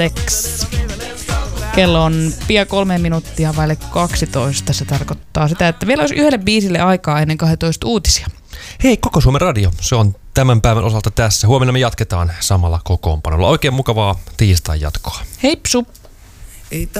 Kello on pian 3 minuuttia vaille 12. Se tarkoittaa sitä, että vielä olisi yhdelle biisille aikaa ennen 12 uutisia. Hei, Koko Suomen Radio. Se on tämän päivän osalta tässä. Huomenna me jatketaan samalla kokoonpanolla. Oikein mukavaa tiistain jatkoa. Heipsu!